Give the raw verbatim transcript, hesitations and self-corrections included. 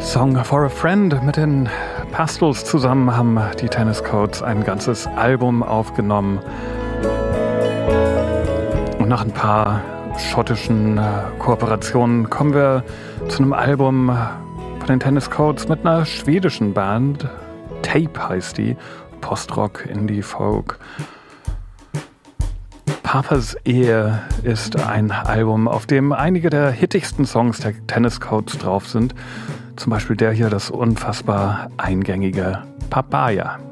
Song for a Friend. Mit den Pastels zusammen haben die Tennis Coats ein ganzes Album aufgenommen. Und nach ein paar schottischen Kooperationen kommen wir zu einem Album von den Tennis Coats mit einer schwedischen Band. Tape heißt die. Postrock, Indie, Folk. Papas Ehe ist ein Album, auf dem einige der hittigsten Songs der Tennis Coats drauf sind. Zum Beispiel der hier, das unfassbar eingängige Papaya.